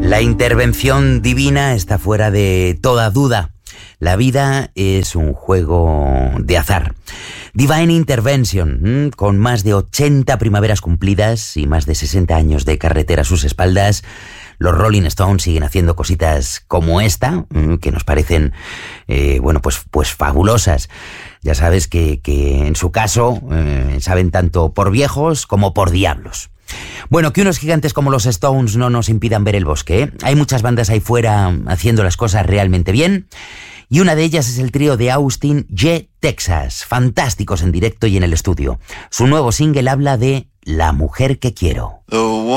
La intervención divina está fuera de toda duda. La vida es un juego de azar. Divine Intervention, con más de 80 primaveras cumplidas y más de 60 años de carretera a sus espaldas, los Rolling Stones siguen haciendo cositas como esta, que nos parecen, pues fabulosas. Ya sabes que en su caso saben tanto por viejos como por diablos. Bueno, que unos gigantes como los Stones no nos impidan ver el bosque, ¿eh? Hay muchas bandas ahí fuera haciendo las cosas realmente bien, y una de ellas es el trío de Austin, Ye Texas, fantásticos en directo y en el estudio. Su nuevo single habla de La mujer que quiero.